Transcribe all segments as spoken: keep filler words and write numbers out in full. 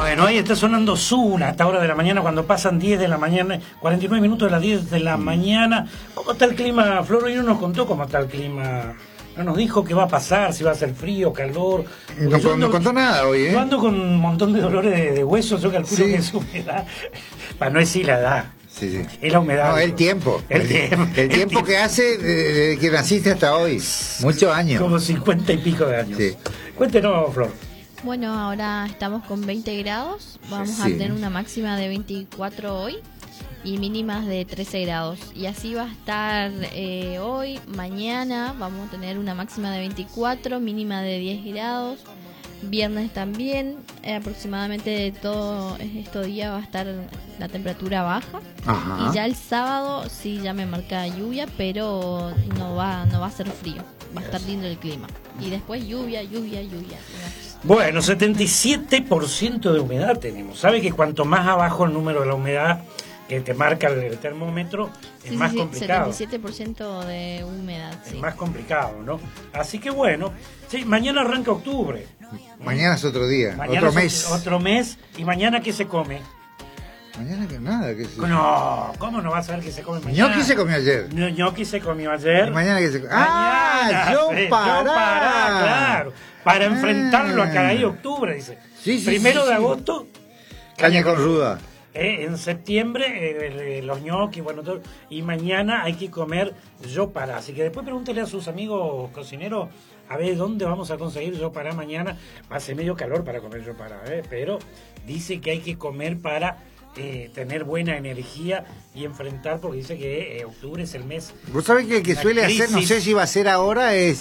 Bueno, ahí está sonando Zuna a esta hora de la mañana, cuando pasan diez de la mañana, cuarenta y nueve minutos de las diez de la mañana. ¿Cómo está el clima? Flor hoy no nos contó cómo está el clima. No nos dijo qué va a pasar, si va a ser frío, calor. No, ando, no contó nada hoy, ¿eh? Yo ando con un montón de dolores de, de huesos, yo calculo sí. que es humedad. Para no decir la edad. Sí, sí. Es la humedad. No, el tiempo. El, el tiempo. El, el tiempo que hace desde que naciste hasta hoy. Muchos años. Como cincuenta y pico de años. Sí. Cuéntenos, Flor. Bueno, ahora estamos con veinte grados. Vamos Sí. a tener una máxima de veinticuatro hoy y mínimas de trece grados. Y así va a estar eh, hoy, mañana. Vamos a tener una máxima de veinticuatro, mínima de diez grados. Viernes también, eh, aproximadamente todo estos días va a estar la temperatura baja. Ajá. Y ya el sábado sí ya me marca lluvia, pero no va no va a ser frío, va a estar lindo el clima. Y después lluvia, lluvia, lluvia. Bueno, setenta y siete por ciento de humedad tenemos. ¿Sabe que cuanto más abajo el número de la humedad que te marca el, el termómetro, es Sí, más sí, sí, complicado? setenta y siete por ciento de humedad, Es sí. más complicado, ¿no? Así que bueno, sí, mañana arranca octubre. Mañana es otro día, Mañana otro es mes. Otro mes. ¿Y mañana qué se come? Mañana que nada. Que se... No, ¿cómo no vas a ver qué se come mañana? Ñoqui se comió ayer. Ño- Ñoqui se comió ayer. ¿Y mañana que se come? Mañana, ¡Ah! Yo sí, pará. Yo pará, claro. Para Ah. enfrentarlo a Caray octubre, dice. Sí, sí, Primero sí, de sí. agosto. Caña con ruda. Eh, en septiembre eh, eh, los ñoquis, bueno, todo, y mañana hay que comer yo para. Así que después pregúntele a sus amigos cocineros a ver dónde vamos a conseguir yo para mañana. Hace medio calor para comer yo para, eh, pero dice que hay que comer para eh, tener buena energía y enfrentar, porque dice que eh, octubre es el mes. Vos sabés que el que La suele hacer, no crisis. sé si va a ser ahora, es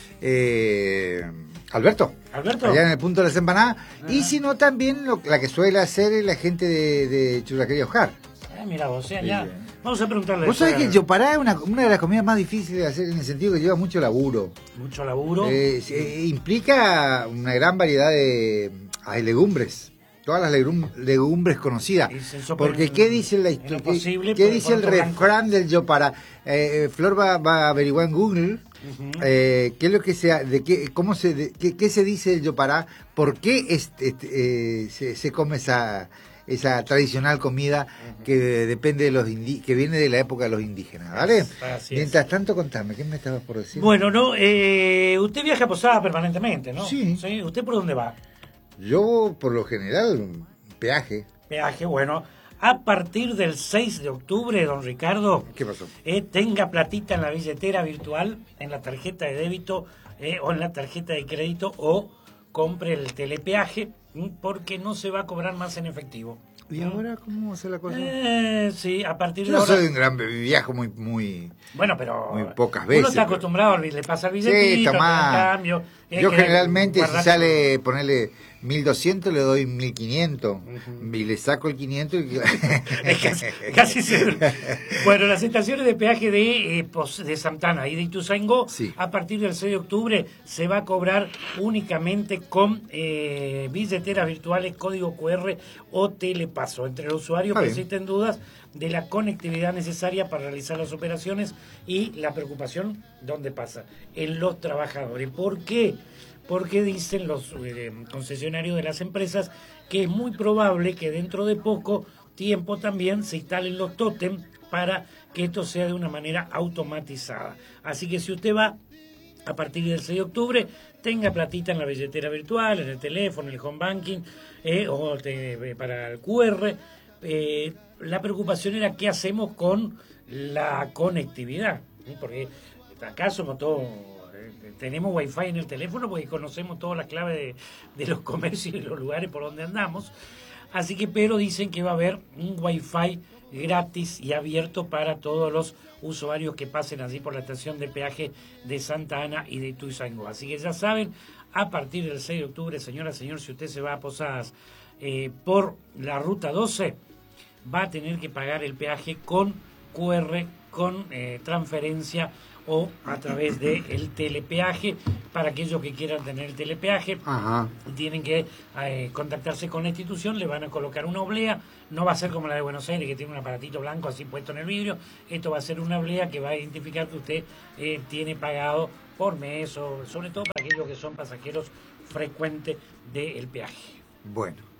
eh, Alberto. Alberto. Allá en el punto de las empanadas. Y si no, también lo- la que suele hacer es la gente de, de Churrasquería Oscar. Ah, mira vos, o sea, ya. Sí. Vamos a preguntarle. Vos sabés después que a- Yopará es una, una de las comidas más difíciles de hacer en el sentido que lleva mucho laburo. Mucho laburo. Eh, se- implica una gran variedad de hay legumbres. Todas las legum- legumbres conocidas. Y se sopa Porque en- ¿qué dice la en lo historia? posible, ¿Qué por el dice el poroto blanco. refrán del Yopará? Eh, Flor va, va a averiguar en Google Ujú. eh, qué es lo que sea, de qué, cómo se, de, qué, qué se dice del Yopará, por qué este, este, eh, se, se come esa esa tradicional comida que depende de los indi- que viene de la época de los indígenas, ¿vale? Así es. Mientras tanto, contame, ¿qué me estabas por decir? Bueno, no, eh, usted viaja a Posada permanentemente, ¿no? Sí. ¿Usted por dónde va? Yo, por lo general, peaje. Peaje, bueno. A partir del seis de octubre, don Ricardo, ¿Qué pasó? eh, tenga platita en la billetera virtual, en la tarjeta de débito eh, o en la tarjeta de crédito, o compre el telepeaje, ¿m? Porque no se va a cobrar más en efectivo. ¿Y ahora cómo hace la cosa? Eh, sí, a partir Yo de no ahora... soy un gran viajo muy muy Bueno, pero muy pocas uno veces, está pero- acostumbrado, a le pasa el billetito, Sí, te tomá. da cambio. eh, Yo que generalmente si guardar- sale ponerle mil doscientos le doy mil quinientos y le saco el quinientos y... Es casi, casi seguro. Bueno, las estaciones de peaje de, eh, Pos- de Santana y de Ituzaingó, Sí. a partir del seis de octubre se va a cobrar únicamente con eh, billeteras virtuales, código cu erre o telepaso. Entre los usuarios Está bien. persisten dudas de la conectividad necesaria para realizar las operaciones y la preocupación, ¿dónde pasa? En los trabajadores. ¿Por qué? Porque dicen los eh, concesionarios de las empresas que es muy probable que dentro de poco tiempo también se instalen los tótem para que esto sea de una manera automatizada. Así que si usted va a partir del seis de octubre, tenga platita en la billetera virtual, en el teléfono, en el home banking, eh, o te- para el cu erre. Eh, la preocupación era qué hacemos con la conectividad, ¿sí? Porque acá somos todos, eh, tenemos wifi en el teléfono porque conocemos todas las claves de, de los comercios y de los lugares por donde andamos. Así que, pero dicen que va a haber un wifi gratis y abierto para todos los usuarios que pasen allí por la estación de peaje de Santa Ana y de Ituzaingó. Así que ya saben, a partir del seis de octubre, señora, señor, si usted se va a Posadas eh, por la ruta doce, va a tener que pagar el peaje con cu erre, con eh, transferencia o a través del telepeaje. Para aquellos que quieran tener el telepeaje, Ajá. tienen que eh, contactarse con la institución, le van a colocar una oblea, no va a ser como la de Buenos Aires que tiene un aparatito blanco así puesto en el vidrio, esto va a ser una oblea que va a identificar que usted eh, tiene pagado por mes, o sobre todo para aquellos que son pasajeros frecuentes del peaje. Bueno,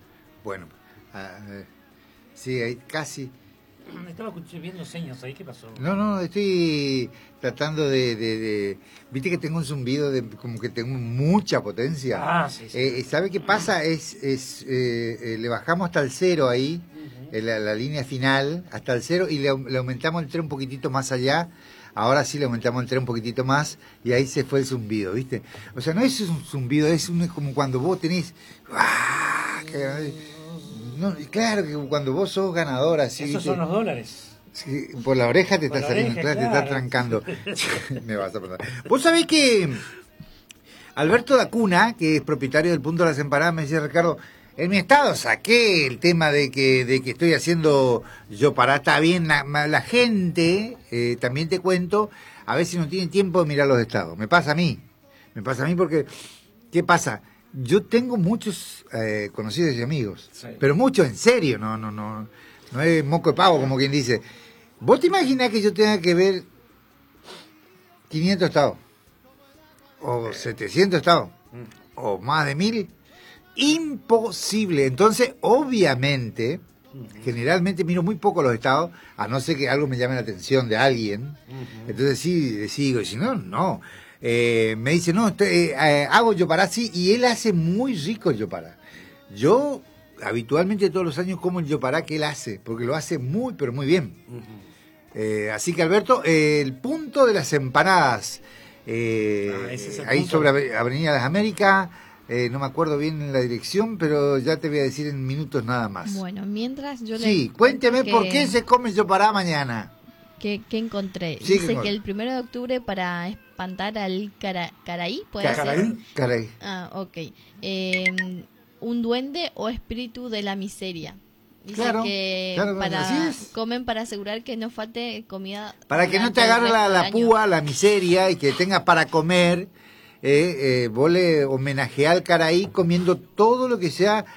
bueno, ah, eh, sí, ahí casi... Estaba viendo señas ahí, ¿qué pasó? No, no, estoy tratando de, de, de... Viste que tengo un zumbido, de como que tengo mucha potencia. Ah, sí, sí. Eh, ¿Sabe qué pasa? Es, es eh, eh, le bajamos hasta el cero ahí, uh-huh. en la, la línea final, hasta el cero, y le, le aumentamos el tren un poquitito más allá. Ahora sí le aumentamos el tren un poquitito más, y ahí se fue el zumbido, ¿viste? O sea, no es un zumbido, es un, como cuando vos tenés... ¡Ah! Que, no, claro que cuando vos sos ganador así... Esos ¿viste? Son los dólares. Sí, por la oreja te por está saliendo, oreja, claro, te claro. está trancando. Me vas a poner. Vos sabés que Alberto Dacuna, que es propietario del Punto de las Empanadas, me decía, Ricardo, en mi estado saqué el tema de que de que estoy haciendo yo para está bien. La, la gente, eh, también te cuento, a veces no tiene tiempo de mirar los estados. Me pasa a mí. Me pasa a mí porque, ¿qué pasa? Yo tengo muchos eh, conocidos y amigos, sí. Pero muchos en serio, no, no, no, no es moco de pavo como quien dice. ¿Vos te imaginás que yo tenga que ver quinientos estados? ¿O setecientos estados? ¿O más de mil? Imposible. Entonces, obviamente, generalmente miro muy poco los estados, a no ser que algo me llame la atención de alguien. Entonces sí, sigo, y si no, no. Eh, me dice, no, estoy, eh, eh, hago yopará, sí, y él hace muy rico el yopará. Yo habitualmente todos los años como el yopará que él hace, porque lo hace muy, pero muy bien. Uh-huh. eh, así que, Alberto, eh, el punto de las empanadas, eh, ah, ese es el ahí punto. Sobre Avenida Las Américas, eh, no me acuerdo bien la dirección, pero ya te voy a decir en minutos nada más. Bueno, mientras yo le... Sí, cuénteme que... por qué se come el yopará mañana. ¿Qué, qué encontré? Sí, Dice que, que el primero de octubre para espantar al cara, caraí, ¿puede ¿Caraí? ser? Caraí. Ah, ok. Eh, un duende o espíritu de la miseria. Dice claro, que claro, para, comen para asegurar que no falte comida. Para que no te agarre la, la púa, la miseria, y que tengas para comer, eh, eh, vos le homenajeás al caraí comiendo todo lo que sea...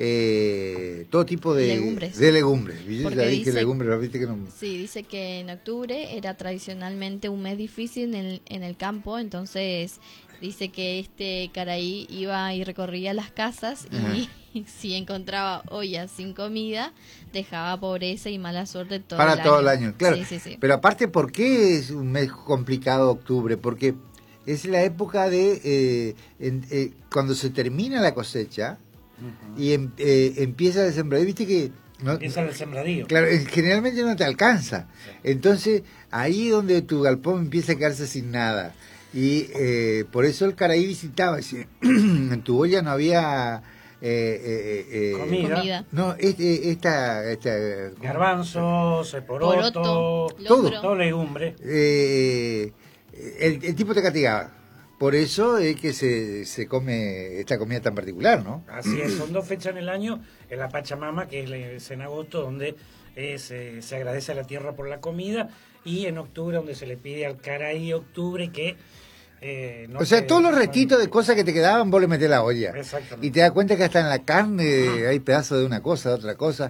Eh, todo tipo de legumbres, de legumbres. Porque dice, legumbres ¿viste que no... sí, dice que en octubre era tradicionalmente un mes difícil en el, en el campo, entonces dice que este caraí iba y recorría las casas y, y si encontraba ollas sin comida, dejaba pobreza y mala suerte todo para el todo año. el año, claro. Sí, sí, sí. Pero aparte, ¿por qué es un mes complicado octubre? Porque es la época de eh, en, eh, cuando se termina la cosecha. Uh-huh. Y em, eh, empieza el sembradío, viste que no, empieza el sembradío. Claro, generalmente no te alcanza. Sí. Entonces, ahí donde tu galpón empieza a quedarse sin nada. Y eh, por eso el caraí visitaba, decía, en tu olla no había eh, eh, eh, comida. No, este, esta, esta garbanzos, poroto, poroto todo, todo legumbre. Eh, el, el tipo te castigaba. Por eso es que se, se come esta comida tan particular, ¿no? Así es, son dos fechas en el año, en la Pachamama, que es en agosto, donde eh, se, se agradece a la tierra por la comida, y en octubre, donde se le pide al caraí octubre que... Eh, no o sea, se, todos los restitos de cosas que te quedaban, vos le metés la olla. Exactamente. Y te das cuenta que hasta en la carne ah. hay pedazos de una cosa, de otra cosa.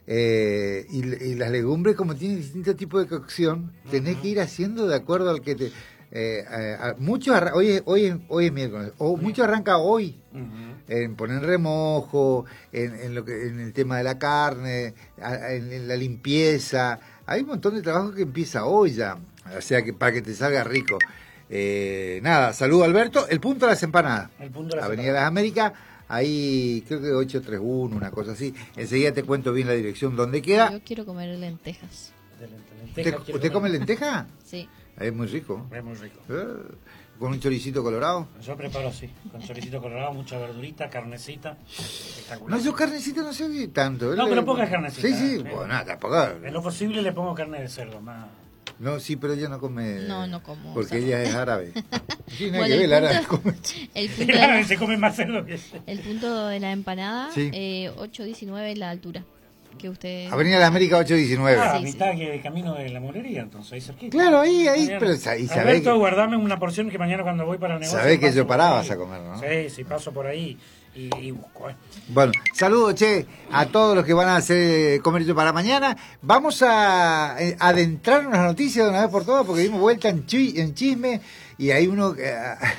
Eh, y, y las legumbres, como tienen distintos tipos de cocción, tenés uh-huh. que ir haciendo de acuerdo al que te... Eh, eh, muchos arran- hoy, es, hoy, es, hoy es miércoles, o mucho arranca hoy uh-huh. en poner remojo, en, en, lo que, en el tema de la carne, en, en la limpieza. Hay un montón de trabajo que empieza hoy ya, o sea que para que te salga rico. Eh, nada, saludo Alberto. El punto de las empanadas, el punto de las Avenida Las Américas, ahí creo que ocho tres uno, una cosa así. Enseguida te cuento bien la dirección donde queda. Yo quiero comer lentejas. De lenteja, ¿Usted, ¿usted come lenteja? Sí. Es muy rico. Es muy rico. Eh, ¿Con un choricito colorado? Yo preparo así, con choricito colorado, mucha verdurita, carnecita. No, yo carnecita no sé tanto. No, pero poca carnecita. Sí, sí, ¿eh? Bueno, nada, tampoco. En lo posible le pongo carne de cerdo, más. No, sí, pero ella no come. No, no como. Porque ella es árabe. Sí, no hay bueno, que ver, el árabe come. El punto el árabe de la, se come más cerdo que el punto de la empanada, sí. eh, ocho diecinueve la altura. Que usted... Avenida Las Américas ocho diecinueve. Ah, sí, mitad sí. que camino de la molería, entonces ahí cerquita. Claro, ahí, ahí, mañana. pero ahí sabés Alberto, que... guardame una porción que mañana cuando voy para el negocio. Sabés que yo paraba vas a comer, ¿no? Sí, sí, paso por ahí y, y busco. Eh. Bueno, saludos, che, a todos los que van a hacer comer yo para mañana. Vamos a eh, adentrarnos en las noticias de una vez por todas, porque dimos vuelta en, chi, en chisme, y hay uno... Eh,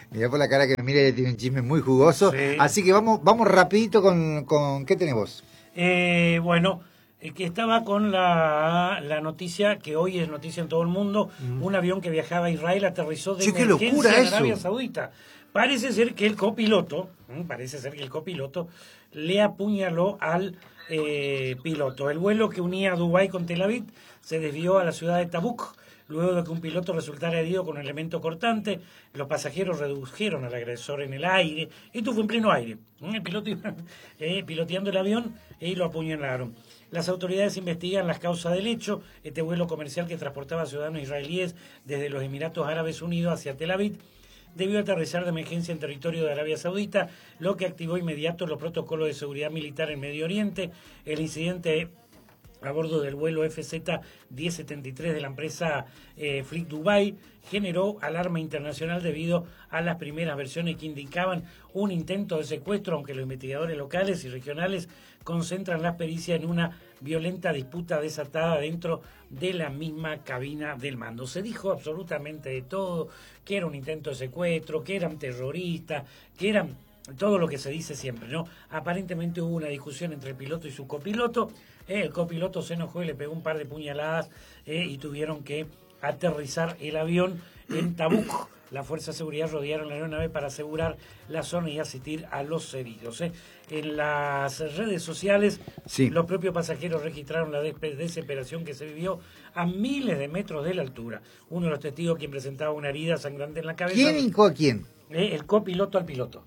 Mirá por la cara que me mira, ella tiene un chisme muy jugoso. Sí. Así que vamos vamos rapidito con, con ¿qué tenés vos? Eh, bueno, eh, que estaba con la, la noticia, que hoy es noticia en todo el mundo, mm. un avión que viajaba a Israel aterrizó de Sí, qué emergencia locura en eso. Arabia Saudita. Parece ser que el copiloto, parece ser que el copiloto le apuñaló al eh, piloto. El vuelo que unía Dubái con Tel Aviv se desvió a la ciudad de Tabuk, luego de que un piloto resultara herido con un elemento cortante. Los pasajeros redujeron al agresor en el aire. Esto fue en pleno aire. El piloto iba eh, piloteando el avión y lo apuñalaron. Las autoridades investigan las causas del hecho. Este vuelo comercial que transportaba a ciudadanos israelíes desde los Emiratos Árabes Unidos hacia Tel Aviv debió aterrizar de emergencia en territorio de Arabia Saudita, lo que activó inmediato los protocolos de seguridad militar en Medio Oriente. El incidente a bordo del vuelo F Z diez setenta y tres de la empresa eh, Flight Dubai generó alarma internacional debido a las primeras versiones que indicaban un intento de secuestro, aunque los investigadores locales y regionales concentran la pericia en una violenta disputa desatada dentro de la misma cabina del mando. Se dijo absolutamente de todo, que era un intento de secuestro, que eran terroristas, que eran todo lo que se dice siempre, ¿no? Aparentemente hubo una discusión entre el piloto y su copiloto. Eh, el copiloto se enojó y le pegó un par de puñaladas eh, y tuvieron que aterrizar el avión en Tabuk. Las fuerzas de seguridad rodearon la aeronave para asegurar la zona y asistir a los heridos. ¿eh? En las redes sociales, sí. Los propios pasajeros registraron la desesperación que se vivió a miles de metros de la altura. Uno de los testigos, quien presentaba una herida sangrante en la cabeza. ¿Quién hincó a quién? Eh, el copiloto al piloto.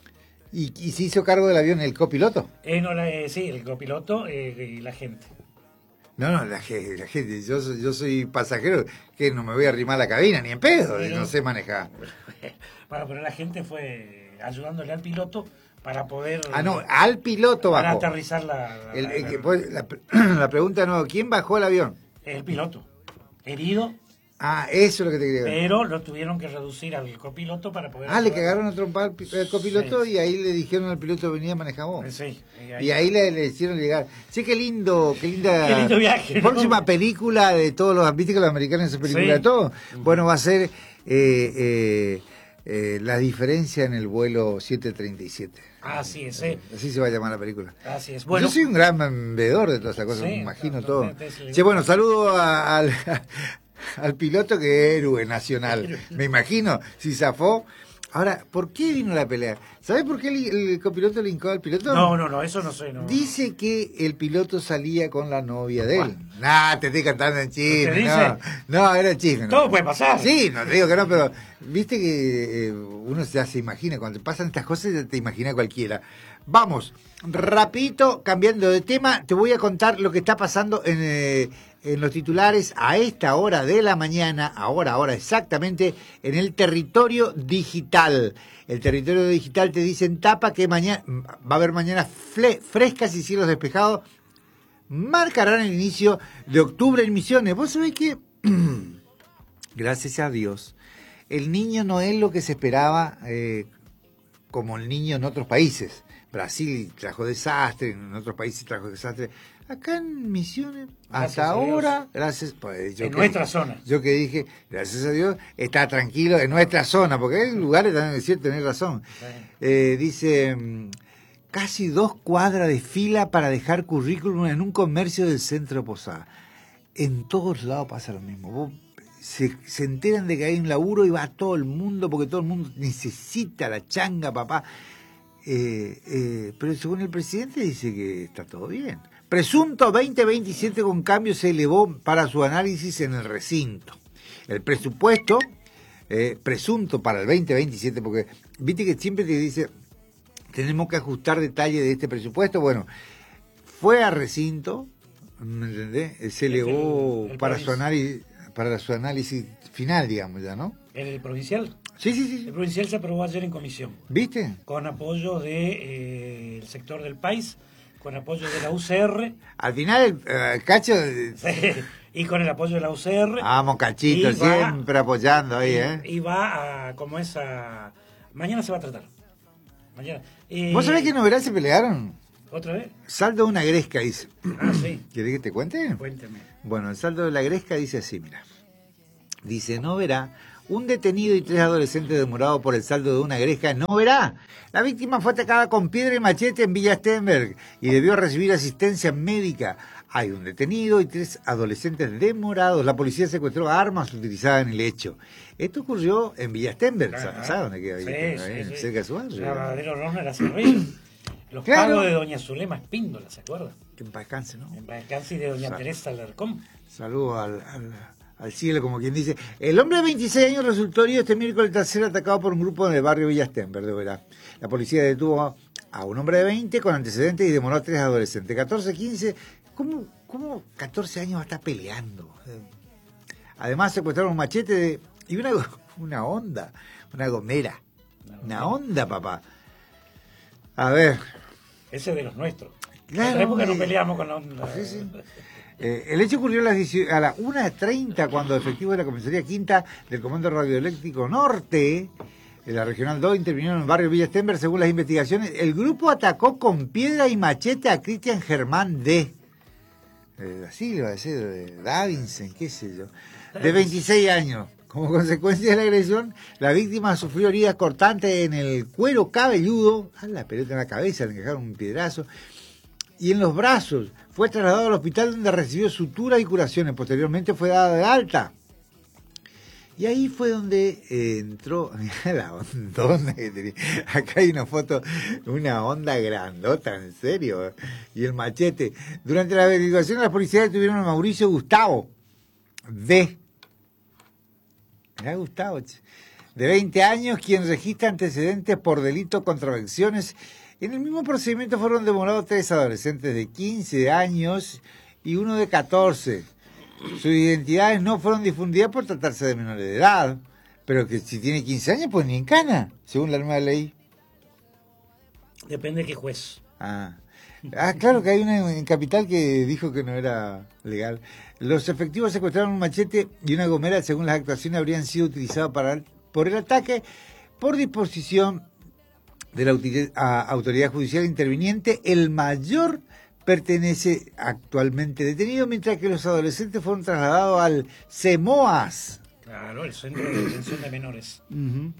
¿Y, y se hizo cargo del avión el copiloto? Eh, no, la, eh, sí, el copiloto eh, y la gente. No, no, la, la gente, yo, yo soy pasajero, que no me voy a arrimar a la cabina, ni en pedo, pero, no sé manejar. Bueno, pero la gente fue ayudándole al piloto para poder... Ah, no, al piloto para bajó. Para aterrizar la... la, el, la, el, la, pues, la, la pregunta no, ¿quién bajó el avión? El piloto, herido. Ah, eso es lo que te quería decir. Pero lo tuvieron que reducir al copiloto para poder... Ah, le cagaron a trompar al copiloto sí. Y ahí le dijeron al piloto venía a manejar vos. Sí. Y ahí, y ahí le, le hicieron llegar. Sí, qué lindo, qué linda... Qué lindo viaje. Próxima ¿no? película de todos los... ¿Viste que los americanos hacen película sí. de todo? Uh-huh. Bueno, va a ser eh, eh, eh, la diferencia en el vuelo siete treinta y siete. Así es, ¿eh? Así se va a llamar la película. Así es. Bueno, yo soy un gran veedor de todas esas cosas, sí, me imagino no, todo. No, no, che, bueno, saludo a, a, al piloto que es héroe nacional. Me imagino, si zafó. Ahora, ¿por qué vino la pelea? ¿Sabes por qué el, el copiloto le hincó al piloto? No, no, no, eso no sé. No. Dice que el piloto salía con la novia de él. Nah, te estoy cantando en chisme. No, no, era chisme. No. Todo puede pasar. Sí, no te digo que no, pero viste que eh, uno ya se imagina, cuando pasan estas cosas ya te imagina cualquiera. Vamos, rapidito, cambiando de tema, te voy a contar lo que está pasando en... Eh, en los titulares a esta hora de la mañana, ahora, ahora exactamente, en el territorio digital. El territorio digital te dice en tapa que mañana va a haber mañanas frescas y cielos despejados. Marcarán el inicio de octubre en Misiones. Vos sabés que, gracias a Dios, el niño no es lo que se esperaba eh, como el niño en otros países. Brasil trajo desastre, en otros países trajo desastre. Acá en Misiones, gracias hasta ahora, gracias, pues, yo en que, nuestra zona. Yo que dije, gracias a Dios, está tranquilo en nuestra zona, porque hay lugares también, es cierto, tenés razón. Eh, dice, casi dos cuadras de fila para dejar currículum en un comercio del centro Posada. En todos lados pasa lo mismo. Vos, se, se enteran de que hay un laburo y va todo el mundo, porque todo el mundo necesita la changa, papá. Eh, eh, pero según el presidente dice que está todo bien. Presunto veinte veintisiete con cambio se elevó para su análisis en el recinto. El presupuesto eh, presunto para el veinte veintisiete, porque viste que siempre te dice tenemos que ajustar detalles de este presupuesto. Bueno, fue a recinto, ¿me entendés? Se elevó el, el para su análisis, para su análisis final, digamos ya, ¿no? ¿El provincial? Sí, sí, sí. El provincial se aprobó ayer en comisión. ¿Viste? Con apoyo del de, eh, sector del país, con apoyo de la U C R. Al final, el uh, Cacho... Sí, y con el apoyo de la U C R. Vamos, Cachito, siempre va, apoyando ahí, y, ¿eh? Y va a, como es a... Mañana se va a tratar. Mañana. Eh, ¿Vos sabés que en Noverá se pelearon? ¿Otra vez? Saldo de una gresca, dice. Ah, sí. ¿Querés que te cuente? Cuénteme. Bueno, el saldo de la gresca dice así, mira. Dice, Noverá, Un detenido y tres adolescentes demorados por el saldo de una gresca en Oberá. La víctima fue atacada con piedra y machete en Villa Stenberg y debió recibir asistencia médica. Hay un detenido y tres adolescentes demorados. La policía secuestró armas utilizadas en el hecho. Esto ocurrió en Villa Stenberg. ¿Sabes dónde queda? Sí, Villa sí, sí, sí. cerca de su barrio. Lavadero Ronald Acerrillo. Los Claro. pagos de doña Zulema Espíndola, ¿se acuerdan? Que en paz descanse, ¿no? En Valcáncer y de doña Sa- Teresa Alarcón. Saludos al, al, al cielo, como quien dice. El hombre de veintiséis años resultó herido este miércoles tras ser atacado por un grupo en el barrio Villa Stenberg, de Oberá. La policía detuvo a un hombre de veinte con antecedentes y demoró a tres adolescentes. catorce, quince... ¿Cómo, cómo catorce años va a estar peleando? Además secuestraron un machete de, y una, una onda, una gomera. Una onda, papá. A ver. Ese de los nuestros. Claro, en la época no eh, peleamos con los... Sí, sí. Eh, el hecho ocurrió a las, dieci- a las una treinta cuando efectivos de la Comisaría Quinta del Comando Radioeléctrico Norte, de la Regional dos, intervinieron en el barrio Villa Stenberg. Según las investigaciones, el grupo atacó con piedra y machete a Cristian Germán D. Eh, así le va a decir, de Davinson, qué sé yo, de veintiséis años. Como consecuencia de la agresión, la víctima sufrió heridas cortantes en el cuero cabelludo, a la pelota en la cabeza, le dejaron un piedrazo, y en los brazos. Fue trasladado al hospital donde recibió sutura y curaciones. Posteriormente fue dada de alta. Y ahí fue donde eh, entró, mirá la onda que tenía. Acá hay una foto, una onda grandota, en serio. Y el machete. Durante la averiguación, las policías detuvieron a Mauricio Gustavo D. Mirá Gustavo, che, de veinte años, quien registra antecedentes por delito contra acciones. En el mismo procedimiento fueron demorados tres adolescentes de quince años y uno de catorce. Sus identidades no fueron difundidas por tratarse de menores de edad, pero que si tiene quince años, pues ni en cana, según la nueva ley. Depende de qué juez. Ah. ah, claro que hay una en Capital que dijo que no era legal. Los efectivos secuestraron un machete y una gomera. Según las actuaciones, habrían sido utilizados para, por el ataque por disposición de la uti- a- autoridad judicial interviniente. El mayor pertenece actualmente detenido, mientras que los adolescentes fueron trasladados al CEMOAS. Claro, el Centro de Detención de Menores. Uh-huh.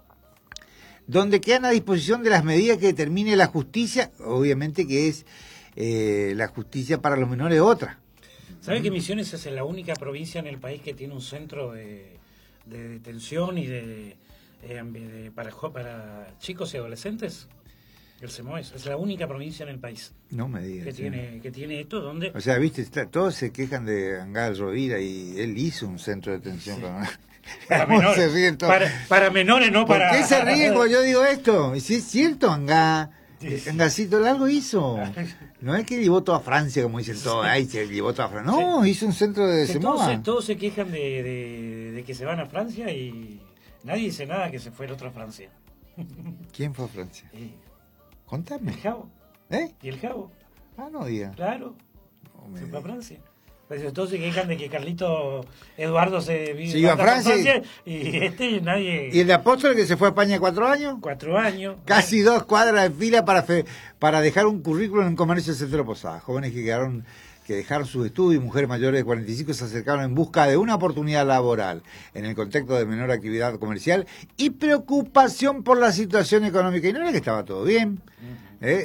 Donde quedan a disposición de las medidas que determine la justicia, obviamente que es eh, la justicia para los menores otra. ¿Sabe que Misiones es la única provincia en el país que tiene un centro de, de detención y de, eh, de- para, jo- para chicos y adolescentes? El CEMOES es la única provincia en el país No me digas. que sí. tiene que tiene esto, donde O sea, viste, está- todos se quejan de Angal Rovira y él hizo un centro de detención. Sí. Para, para ¿Cómo menores, se ríen todos? para, para menores, no ¿Por para... qué se ríen cuando yo digo esto? Y si es cierto, Angá, Sí, sí. Angacito algo hizo. No es que llevó toda Francia, como dicen todos, ay, se llevó toda Francia. No, hizo un centro de Que todos, Semoa. se, todos se quejan de, de, de que se van a Francia y nadie dice nada que se fue el otro a Francia. ¿Quién fue a Francia? Y Contame. el Jabo. ¿Eh? ¿Y el Jabo? Ah, no diga. Claro. No me Se fue a diga. Francia. Pues todos se quejan de que Carlito Eduardo se vive Se iba a anda por Francia y este nadie... ¿Y el apóstol que se fue a España cuatro años? Cuatro años. Casi dos cuadras de fila para fe- para dejar un currículum en comercio del Centro Posada. Jóvenes que quedaron que dejaron sus estudios y mujeres mayores de cuarenta y cinco se acercaron en busca de una oportunidad laboral en el contexto de menor actividad comercial y preocupación por la situación económica. Y no era que estaba todo bien. ¿eh?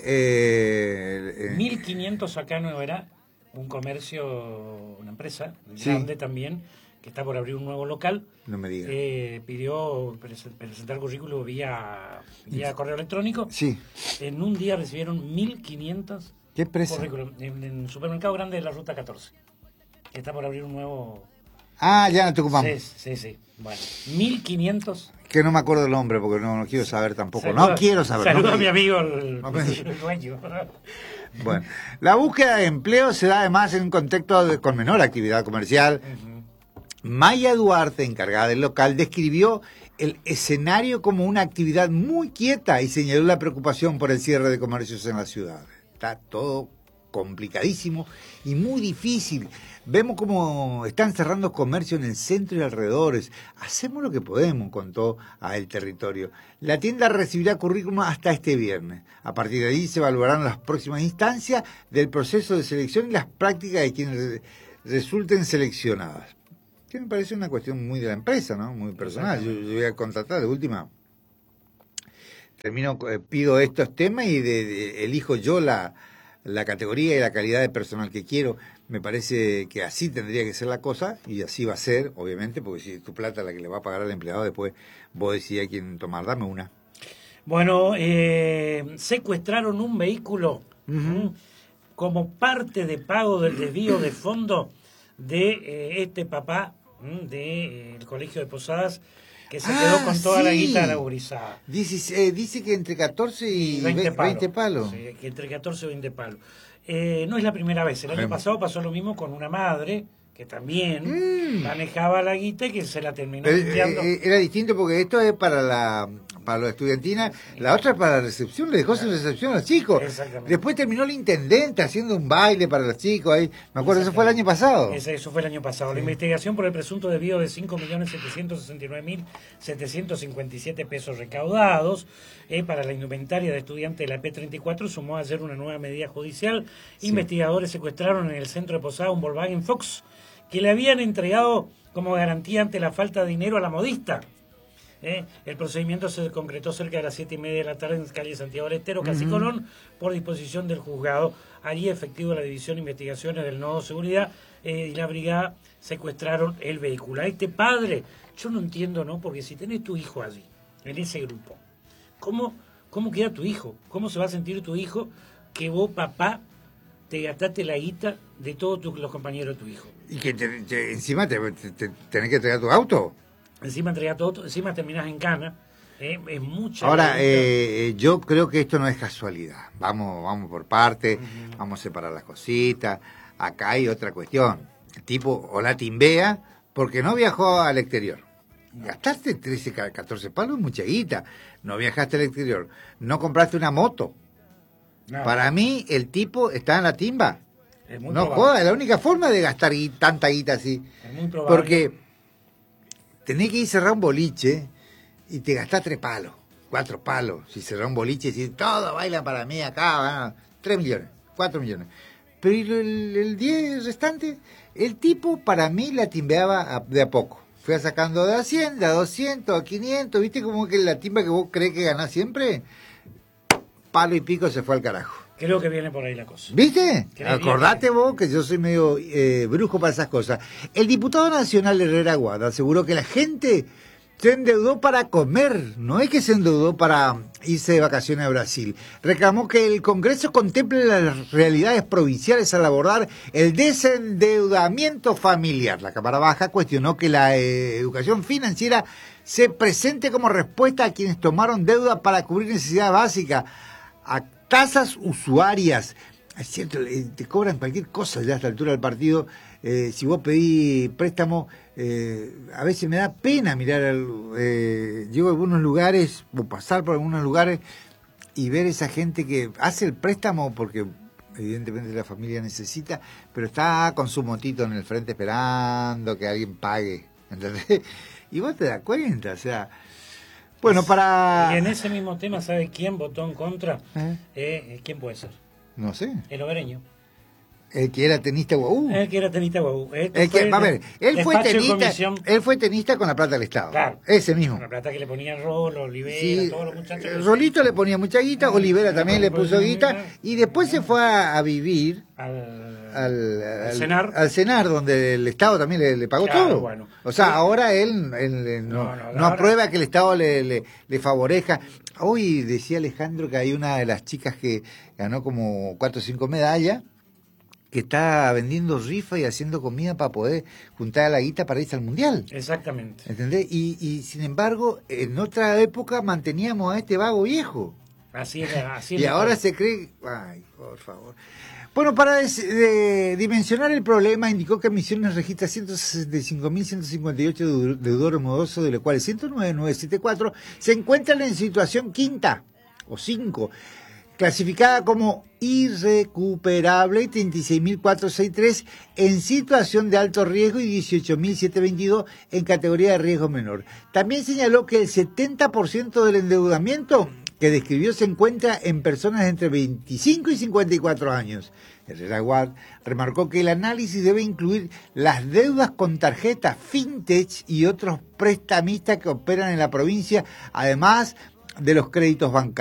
Eh, eh, mil quinientos acá no era un comercio, una empresa Sí. grande también, que está por abrir un nuevo local. No me diga. Eh, pidió prese- presentar currículum vía, vía correo electrónico. Sí. En un día recibieron mil quinientos ¿Qué presa? currículum en, en el supermercado grande de la Ruta catorce, que está por abrir un nuevo... Ah, ya no te ocupamos. Sí, sí, sí. Bueno, mil quinientos. Que no me acuerdo el nombre porque no, no quiero saber tampoco. Saluda- no quiero saber. Saluda no a me- mi amigo el, No me- el dueño. Bueno, la búsqueda de empleo se da además en un contexto de- con menor actividad comercial. Ujú. Maya Duarte, encargada del local, describió el escenario como una actividad muy quieta y señaló la preocupación por el cierre de comercios en la ciudad. Está todo complicadísimo y muy difícil. Vemos cómo están cerrando comercio en el centro y alrededores. Hacemos lo que podemos, contó a El Territorio. La tienda recibirá currículum hasta este viernes. A partir de ahí se evaluarán las próximas instancias del proceso de selección y las prácticas de quienes re- resulten seleccionadas. que me parece una cuestión muy de la empresa, ¿no? Muy personal. Yo, yo voy a contratar de última. Termino, eh, pido estos temas y de, de, elijo yo la, la categoría y la calidad de personal que quiero. Me parece que así tendría que ser la cosa y así va a ser, obviamente, porque si es tu plata la que le va a pagar al empleado, después vos decís a quién tomar, dame una. Bueno, eh, secuestraron un vehículo uh-huh. como parte de pago del desvío de fondo de eh, este papá del de, eh, Colegio de Posadas, que se ah, quedó con toda sí. la guita laborizada. Dice, eh, dice que entre catorce y veinte palos. veinte palos. Sí, que entre catorce y veinte palos. Eh, no es la primera vez. El año Vemos. pasado pasó lo mismo con una madre que también mm. manejaba la guita y que se la terminó limpiando. Eh, eh, era distinto porque esto es para la para la estudiantina, la otra es para la recepción, le dejó claro. sin recepción a los chicos. Después terminó el intendente haciendo un baile para los chicos ahí. Me acuerdo, eso fue el año pasado. Ese, eso fue el año pasado. Sí. La investigación por el presunto desvío de cinco millones setecientos sesenta y nueve mil setecientos cincuenta y siete pesos recaudados eh, para la indumentaria de estudiantes de la P treinta y cuatro sumó ayer una nueva medida judicial. Sí. Investigadores secuestraron en el centro de Posada un Volkswagen Fox que le habían entregado como garantía ante la falta de dinero a la modista. ¿Eh? El procedimiento se concretó cerca de las siete y media de la tarde en calle Santiago del Estero, casi uh-huh. Colón, por disposición del juzgado. Allí efectivo la División de Investigaciones del Nodo Seguridad eh, y la Brigada secuestraron el vehículo. A este padre, yo no entiendo, ¿no? Porque si tenés tu hijo allí, en ese grupo, ¿cómo, cómo queda tu hijo? ¿Cómo se va a sentir tu hijo que vos, papá, te gastaste la guita de todos tu, los compañeros de tu hijo? Y que te, te, encima te, te, te tenés que entregar tu auto. Encima entregas todo, encima terminás en cana, eh, es mucha. Ahora, eh, yo creo que esto no es casualidad. Vamos, vamos por partes, uh-huh. vamos a separar las cositas. Acá hay otra cuestión. El tipo o la timbea porque no viajó al exterior. Gastaste trece, catorce palos, mucha guita. No viajaste al exterior. No compraste una moto. No. Para mí, el tipo está en la timba. Es muy no joda, es la única forma de gastar tanta guita así. Es muy probable. Porque tenés que ir a cerrar un boliche y te gastás tres palos, cuatro palos. Si cerrás un boliche y decís, todo baila para mí acá, bueno, tres millones, cuatro millones. Pero el, el diez restante, el tipo para mí la timbeaba a, de a poco. Fue sacando de a cien, de a doscientos, a quinientos, ¿viste? Como que la timba que vos crees que ganás siempre, palo y pico se fue al carajo. Creo que viene por ahí la cosa. ¿Viste? Acordate vos que yo soy medio eh, brujo para esas cosas. El diputado nacional Herrera Aguada aseguró que la gente se endeudó para comer, no es que se endeudó para irse de vacaciones a Brasil. Reclamó que el Congreso contemple las realidades provinciales al abordar el desendeudamiento familiar. La Cámara Baja cuestionó que la eh, educación financiera se presente como respuesta a quienes tomaron deuda para cubrir necesidades básicas. A tasas usuarias, es cierto, te cobran cualquier cosa ya a esta altura del partido. Eh, si vos pedís préstamo, eh, a veces me da pena mirar, el, eh, llego a algunos lugares, o pasar por algunos lugares y ver esa gente que hace el préstamo porque evidentemente la familia necesita, pero está con su motito en el frente esperando que alguien pague, ¿entendés? Y vos te das cuenta, o sea... Bueno, para... Y en ese mismo tema, ¿sabe quién votó en contra? ¿Eh? Eh, ¿Quién puede ser? No sé. El Obereño. El que era tenista guau. El que era tenista guau. El que, a ver, él fue tenista, él fue tenista con la plata del Estado. Claro. Ese mismo. Con la plata que le ponían Rolo, Olivera, sí, todos los muchachos. Rolito le ponía mucha guita, Olivera también le puso guita, y después se fue a, a vivir al, al, al, Cenar. al Cenar, donde el Estado también le, le pagó claro, todo. Bueno. O sea, ahora él, él no, no, no, no aprueba que el Estado le, le, le favorezca. Hoy decía Alejandro que hay una de las chicas que ganó como cuatro o cinco medallas, que está vendiendo rifa y haciendo comida para poder juntar la guita para irse al mundial. Exactamente. ¿Entendés? Y, y sin embargo, en otra época manteníamos a este vago viejo. Así es. Así y es ahora se cree... Ay, por favor. Bueno, para des, de, dimensionar el problema, indicó que Misiones registra ciento sesenta y cinco mil ciento cincuenta y ocho deudores morosos, de los cuales ciento nueve mil novecientos setenta y cuatro se encuentran en situación quinta o cinco, clasificada como irrecuperable, y treinta y seis mil cuatrocientos sesenta y tres en situación de alto riesgo y dieciocho mil setecientos veintidós en categoría de riesgo menor. También señaló que el setenta por ciento del endeudamiento que describió se encuentra en personas de entre veinticinco y cincuenta y cuatro años. Herrera Aguad remarcó que el análisis debe incluir las deudas con tarjetas fintech y otros prestamistas que operan en la provincia, además de los créditos bancarios.